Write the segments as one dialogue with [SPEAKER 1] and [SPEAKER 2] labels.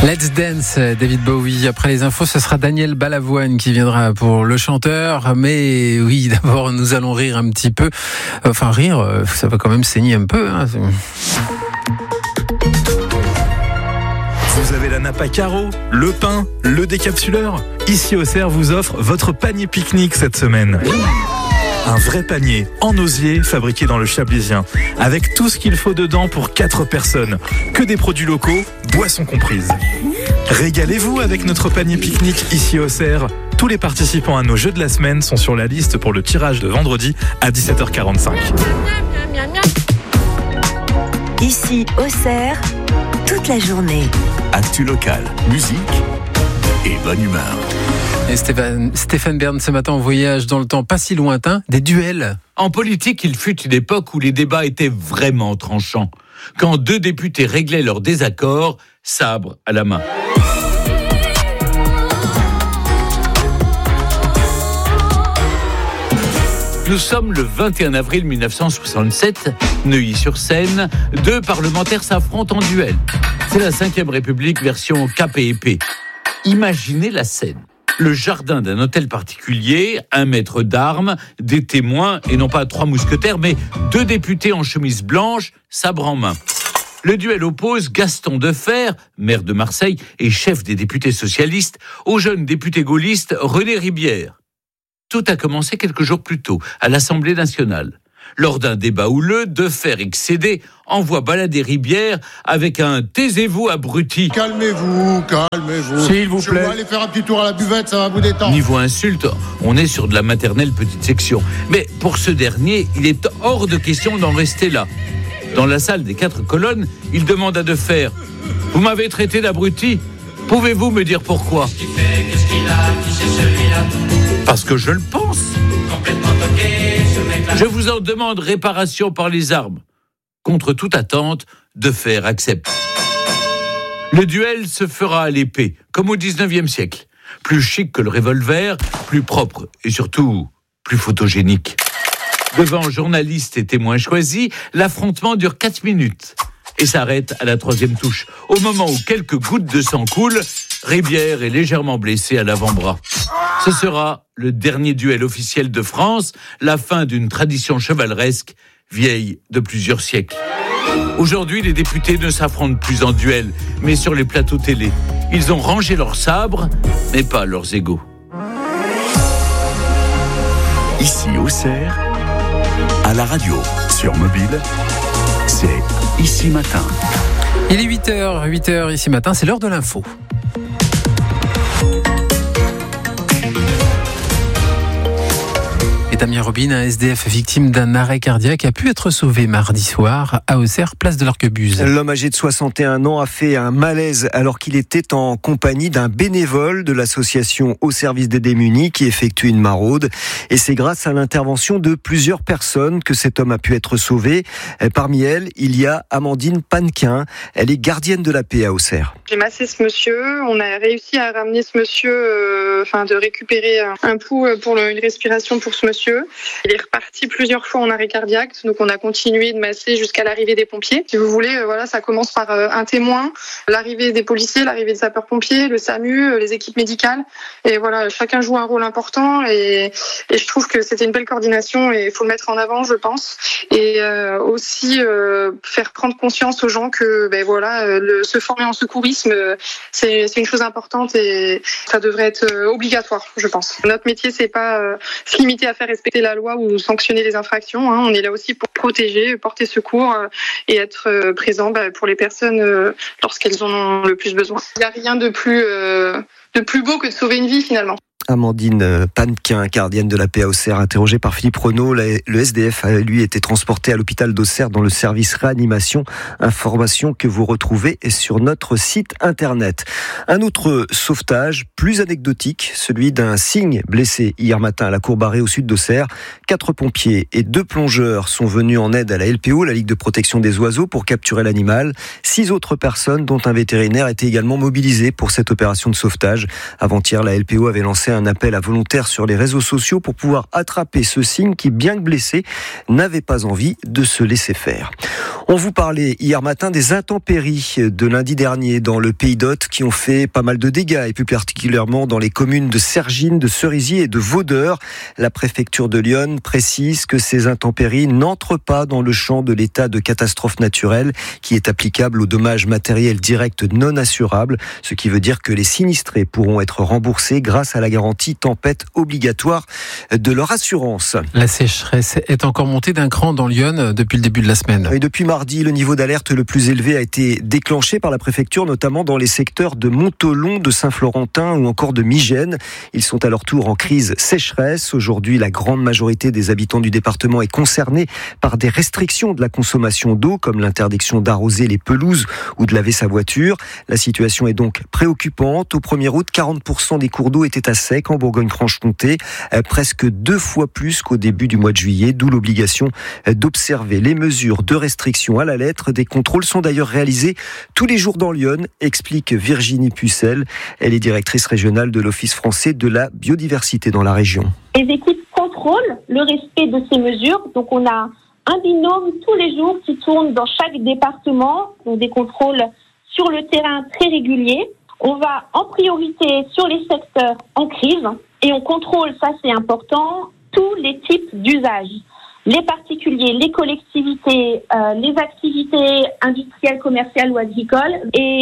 [SPEAKER 1] Let's Dance, David Bowie. Après les infos, ce sera Daniel Balavoine qui viendra pour le chanteur. Mais oui, d'abord, nous allons rire un petit peu. Enfin, rire, ça va quand même saigner un peu. Hein.
[SPEAKER 2] Vous avez la nappe à carreaux, le pain, le décapsuleur. Ici Auxerre vous offre votre panier pique-nique cette semaine. Un vrai panier en osier fabriqué dans le Chablisien, avec tout ce qu'il faut dedans pour 4 personnes. Que des produits locaux, boissons comprises. Régalez-vous avec notre panier pique-nique ici au Auxerre. Tous les participants à nos jeux de la semaine sont sur la liste pour le tirage de vendredi à 17h45.
[SPEAKER 3] Ici Auxerre, toute la journée.
[SPEAKER 4] Actu local, musique et bonne humeur.
[SPEAKER 1] Et Stéphane Bern, ce matin, en voyage dans le temps pas si lointain, des duels.
[SPEAKER 5] En politique, il fut une époque où les débats étaient vraiment tranchants. Quand 2 députés réglaient leurs désaccords, sabre à la main. Nous sommes le 21 avril 1967, Neuilly-sur-Seine. 2 parlementaires s'affrontent en duel. C'est la 5e République version cap et épée. Imaginez la scène. Le jardin d'un hôtel particulier, un maître d'armes, des témoins, et non pas 3 mousquetaires, mais 2 députés en chemise blanche, sabre en main. Le duel oppose Gaston Deffer, maire de Marseille et chef des députés socialistes, au jeune député gaulliste René Ribière. Tout a commencé quelques jours plus tôt, à l'Assemblée nationale. Lors d'un débat houleux, Deffer, excédé, envoie balader Ribière avec un « taisez-vous, abruti ».
[SPEAKER 6] Calmez-vous.
[SPEAKER 5] S'il vous plaît.
[SPEAKER 6] Je vais aller faire un petit tour à la buvette, ça va vous détendre.
[SPEAKER 5] Niveau insulte, on est sur de la maternelle petite section. Mais pour ce dernier, il est hors de question d'en rester là. Dans la salle des 4 colonnes, il demande à Deffer « Vous m'avez traité d'abruti ? Pouvez-vous me dire pourquoi ?» Parce que je le pense. Je vous en demande réparation par les armes. Contre toute attente, Deffer accepte. Le duel se fera à l'épée, comme au 19e siècle. Plus chic que le revolver, plus propre et surtout plus photogénique. Devant journalistes et témoins choisis, l'affrontement dure 4 minutes et s'arrête à la 3e touche. Au moment où quelques gouttes de sang coulent, Ribière est légèrement blessé à l'avant-bras. Ce sera le dernier duel officiel de France, la fin d'une tradition chevaleresque vieille de plusieurs siècles. Aujourd'hui, les députés ne s'affrontent plus en duel, mais sur les plateaux télé. Ils ont rangé leurs sabres, mais pas leurs égaux.
[SPEAKER 4] Ici Auxerre, à la radio, sur mobile, c'est Ici Matin.
[SPEAKER 1] Il est 8h ici matin, c'est l'heure de l'info. Et Damien Robin, un SDF victime d'un arrêt cardiaque, a pu être sauvé mardi soir à Auxerre, place de l'Arquebuse.
[SPEAKER 7] L'homme âgé de 61 ans a fait un malaise alors qu'il était en compagnie d'un bénévole de l'association Au Service des Démunis qui effectue une maraude. Et c'est grâce à l'intervention de plusieurs personnes que cet homme a pu être sauvé. Parmi elles, il y a Amandine Pannequin. Elle est gardienne de la paix à Auxerre.
[SPEAKER 8] J'ai massé ce monsieur. On a réussi à ramener ce monsieur, de récupérer un pouls pour une respiration pour ce monsieur. Il est reparti plusieurs fois en arrêt cardiaque, donc on a continué de masser jusqu'à l'arrivée des pompiers. Si vous voulez, ça commence par un témoin, l'arrivée des policiers, l'arrivée des sapeurs-pompiers, le SAMU, les équipes médicales. Et voilà, chacun joue un rôle important et je trouve que c'était une belle coordination et il faut le mettre en avant, je pense. Et aussi faire prendre conscience aux gens que se former en secourisme, c'est une chose importante et ça devrait être obligatoire, je pense. Notre métier, c'est pas se limiter à faire respecter la loi ou sanctionner les infractions. On est là aussi pour protéger, porter secours et être présent pour les personnes lorsqu'elles en ont le plus besoin. Il n'y a rien de plus beau que de sauver une vie finalement.
[SPEAKER 7] Amandine Pannequin, gardienne de la paix à Auxerre, interrogée par Philippe Renaud. Le SDF a lui été transporté à l'hôpital d'Auxerre dans le service réanimation. Information que vous retrouvez sur notre site internet. Un autre sauvetage, plus anecdotique, celui d'un cygne blessé hier matin à la Courbarée au sud d'Auxerre. 4 pompiers et 2 plongeurs sont venus en aide à la LPO, la Ligue de protection des oiseaux, pour capturer l'animal. 6 autres personnes, dont un vétérinaire, étaient également mobilisées pour cette opération de sauvetage. Avant-hier, la LPO avait lancé un appel à volontaires sur les réseaux sociaux pour pouvoir attraper ce cygne qui, bien que blessé, n'avait pas envie de se laisser faire. On vous parlait hier matin des intempéries de lundi dernier dans le Pays d'Othe qui ont fait pas mal de dégâts et plus particulièrement dans les communes de Cergines, de Cerisy et de Vaudeur. La préfecture de Lyon précise que ces intempéries n'entrent pas dans le champ de l'état de catastrophe naturelle qui est applicable aux dommages matériels directs non assurables, ce qui veut dire que les sinistrés pourront être remboursés grâce à la garantie tempête obligatoire de leur assurance.
[SPEAKER 1] La sécheresse est encore montée d'un cran dans Lyon depuis le début de la semaine.
[SPEAKER 7] Et depuis mardi, le niveau d'alerte le plus élevé a été déclenché par la préfecture, notamment dans les secteurs de Montholon, de Saint-Florentin ou encore de Migène. Ils sont à leur tour en crise sécheresse. Aujourd'hui, la grande majorité des habitants du département est concernée par des restrictions de la consommation d'eau, comme l'interdiction d'arroser les pelouses ou de laver sa voiture. La situation est donc préoccupante. Au 1er août, 40% des cours d'eau étaient à sec en Bourgogne-Franche-Comté, presque 2 fois plus qu'au début du mois de juillet, d'où l'obligation d'observer les mesures de restriction à la lettre. Des contrôles sont d'ailleurs réalisés tous les jours dans Lyon, explique Virginie Pucelle. Elle est directrice régionale de l'Office français de la biodiversité dans la région.
[SPEAKER 9] Les équipes contrôlent le respect de ces mesures. Donc on a un binôme tous les jours qui tourne dans chaque département. Donc des contrôles sur le terrain très réguliers. On va en priorité sur les secteurs en crise et on contrôle, ça c'est important, tous les types d'usages. Les particuliers, les collectivités, les activités industrielles, commerciales ou agricoles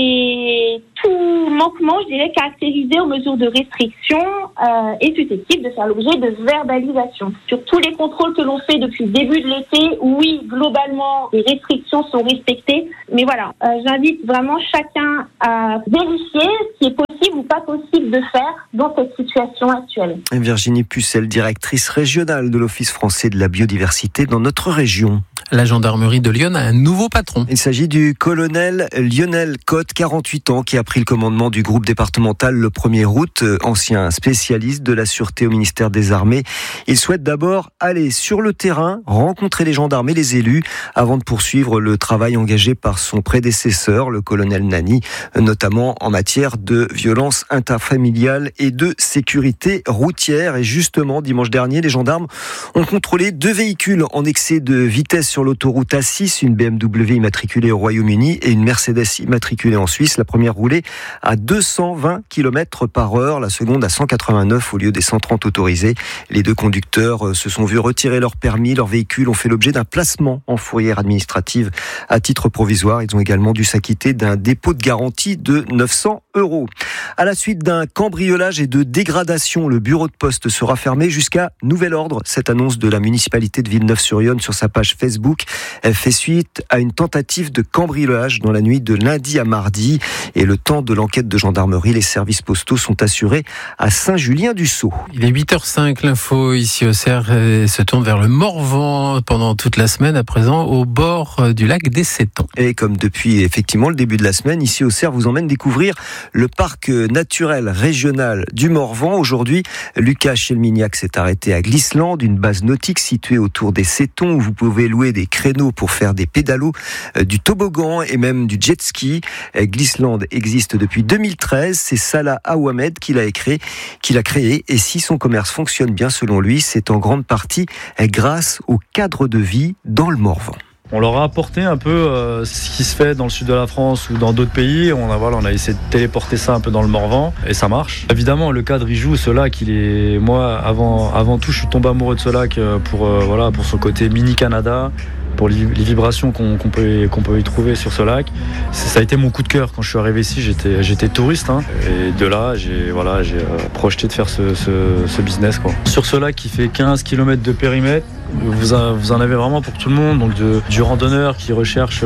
[SPEAKER 9] et tout manquement, je dirais, caractérisé aux mesures de restriction est susceptible de faire l'objet de verbalisation. Sur tous les contrôles que l'on fait depuis le début de l'été, oui, globalement, les restrictions sont respectées. Mais voilà, j'invite vraiment chacun à vérifier ce qui est possible ou pas possible de faire dans cette situation actuelle.
[SPEAKER 7] Virginie Pucelle, directrice régionale de l'Office français de la biodiversité dans notre région.
[SPEAKER 1] La gendarmerie de Lyon a un nouveau patron.
[SPEAKER 7] Il s'agit du colonel Lionel Cotte, 48 ans, qui a pris le commandement du groupe départemental le 1er août, ancien spécialiste de la sûreté au ministère des Armées. Il souhaite d'abord aller sur le terrain, rencontrer les gendarmes et les élus, avant de poursuivre le travail engagé par son prédécesseur, le colonel Nani, notamment en matière de violence intrafamiliale et de sécurité routière. Et justement, dimanche dernier, les gendarmes ont contrôlé 2 véhicules en excès de vitesse sur l'autoroute A6, une BMW immatriculée au Royaume-Uni et une Mercedes immatriculée en Suisse. La première roulait à 220 km/h, la seconde à 189 au lieu des 130 autorisés. Les 2 conducteurs se sont vus retirer leur permis. Leurs véhicules ont fait l'objet d'un placement en fourrière administrative à titre provisoire. Ils ont également dû s'acquitter d'un dépôt de garantie de 900 €. À la suite d'un cambriolage et de dégradation, le bureau de poste sera fermé jusqu'à nouvel ordre. Cette annonce de la municipalité de Villeneuve-sur-Yonne sur sa page Facebook fait suite à une tentative de cambriolage dans la nuit de lundi à mardi. Et le temps de l'enquête de gendarmerie, les services postaux sont assurés à Saint-Julien-du-Sault.
[SPEAKER 1] Il est 8h05, l'info ici au Cerf se tourne vers le Morvan pendant toute la semaine, à présent au bord du lac des Sétons.
[SPEAKER 7] Et comme depuis effectivement le début de la semaine, ici au Cerf vous emmène découvrir le parc naturel régional du Morvan. Aujourd'hui, Lucas Chelmignac s'est arrêté à Glissland, une base nautique située autour des Sétons où vous pouvez louer des créneaux pour faire des pédalos, du toboggan et même du jet ski. Glissland existe depuis 2013. C'est Salah Aouamed qui l'a créé. Et si son commerce fonctionne bien selon lui, c'est en grande partie grâce au cadre de vie dans le Morvan.
[SPEAKER 10] On leur a apporté un peu ce qui se fait dans le sud de la France ou dans d'autres pays. On a essayé de téléporter ça un peu dans le Morvan et ça marche. Évidemment, le cadre, il joue. Ce lac, moi, avant tout, je suis tombé amoureux de ce lac pour son côté mini Canada, pour les vibrations qu'on peut y trouver sur ce lac. Ça a été mon coup de cœur quand je suis arrivé ici. J'étais touriste, et de là j'ai projeté de faire ce business, quoi. Sur ce lac qui fait 15 km de périmètre, vous en avez vraiment pour tout le monde. Donc du randonneur qui recherche,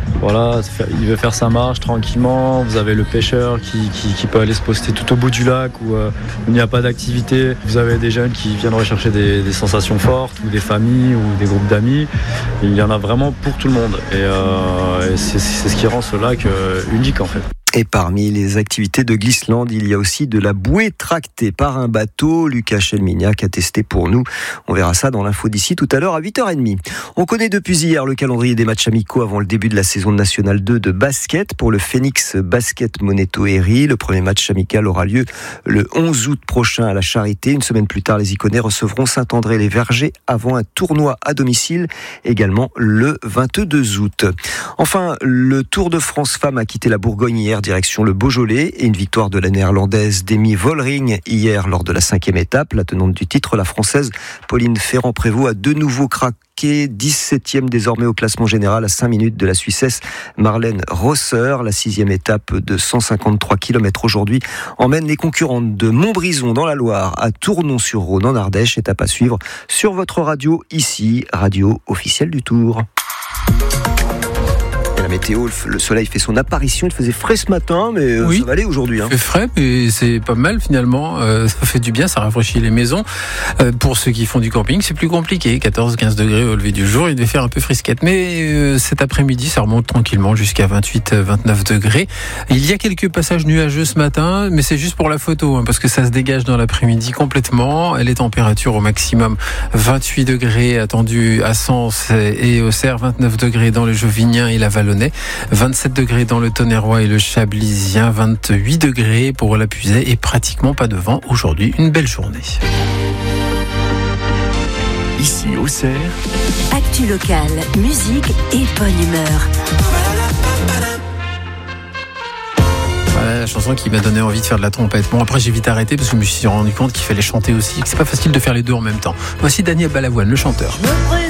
[SPEAKER 10] il veut faire sa marche tranquillement. Vous avez le pêcheur qui peut aller se poster tout au bout du lac où il n'y a pas d'activité. Vous avez des jeunes qui viennent rechercher des sensations fortes, ou des familles ou des groupes d'amis. Il y en a vraiment pour tout le monde. Et c'est ce qui rend ce lac unique, en fait.
[SPEAKER 7] Et parmi les activités de Glissland, il y a aussi de la bouée tractée par un bateau. Lucas Chelmignac a testé pour nous. On verra ça dans l'info d'ici tout à l'heure à 8h30. On connaît depuis hier le calendrier des matchs amicaux avant le début de la saison de National 2 de basket pour le Phoenix Basket Moneto Herry. Le premier match amical aura lieu le 11 août prochain à la Charité. Une semaine plus tard, les Iconais recevront Saint-André-les-Vergers avant un tournoi à domicile également le 22 août. Enfin, le Tour de France Femmes a quitté la Bourgogne hier, direction le Beaujolais, et une victoire de la néerlandaise Demi Vollering hier lors de la 5e étape. La tenante du titre, la française Pauline Ferrand-Prévot, a de nouveau craqué, 17e désormais au classement général à 5 minutes de la Suissesse Marlène Rosser. La 6e étape de 153 km aujourd'hui emmène les concurrentes de Montbrison dans la Loire à Tournon-sur-Rhône en Ardèche. Étape à suivre sur votre radio ici, radio officielle du Tour. La météo, le soleil fait son apparition. Il faisait frais ce matin, mais ça va aller aujourd'hui.
[SPEAKER 1] Il fait frais, mais c'est pas mal finalement. Ça fait du bien, ça rafraîchit les maisons. Pour ceux qui font du camping, c'est plus compliqué. 14-15 degrés au lever du jour. Il devait faire un peu frisquette. Mais cet après-midi, ça remonte tranquillement jusqu'à 28-29 degrés. Il y a quelques passages nuageux ce matin, mais c'est juste pour la photo, parce que ça se dégage dans l'après-midi complètement. Les températures au maximum 28 degrés attendus à Sens et Auxerre, 29 degrés dans le Jovinien et la Vallonnais, 27 degrés dans le Tonnerrois et le Chablisien, 28 degrés pour la Puisaye et pratiquement pas de vent aujourd'hui. Une belle journée.
[SPEAKER 4] Ici Auxerre,
[SPEAKER 3] Actu locale, musique et bonne humeur.
[SPEAKER 1] Voilà la chanson qui m'a donné envie de faire de la trompette. Bon, après j'ai vite arrêté parce que je me suis rendu compte qu'il fallait chanter aussi, que c'est pas facile de faire les deux en même temps. Voici Daniel Balavoine, le chanteur.